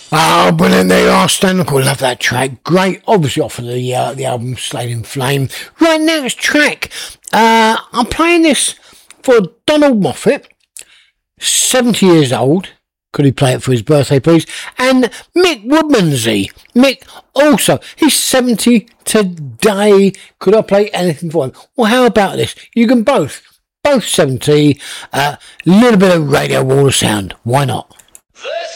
Oh, brilliant. There you are, Stan. I love that track. Great. Obviously off of the album Slade in Flame. Right, next track. I'm playing this for Donald Moffat, 70 years old. Could he play it for his birthday, please? And Mick Woodmansey. Mick also, he's 70 today. Could I play anything for him? Well, how about this? You can both 70. Little bit of Radio Wall of Sound. Why not? This